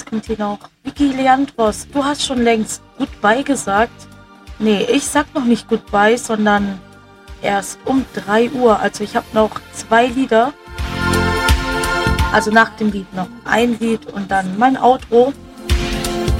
kommt hier noch? Vicky Leandros, du hast schon längst Goodbye gesagt. Nee, ich sag noch nicht Goodbye, sondern erst um 3 Uhr. Also ich habe noch 2 Lieder. Also nach dem Lied noch ein Lied und dann mein Outro.